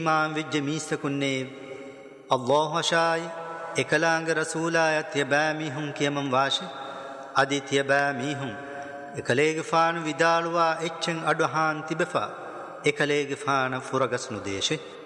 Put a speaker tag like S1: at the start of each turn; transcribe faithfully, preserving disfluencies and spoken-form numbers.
S1: මාන් විජ්ජ මීස්සකුන්නේ අල්ලාහ් වශායි එකලාංග රසූලාය තියබෑ මීහුන් කියමම් වාශ අදි තියබෑ මීහුන් එකලේගේ ෆාන විදාළුවා එච්චෙන් අඩුහාන් තිබෙෆා එකලේගේ ෆාන ෆුරගස්නු දේශේ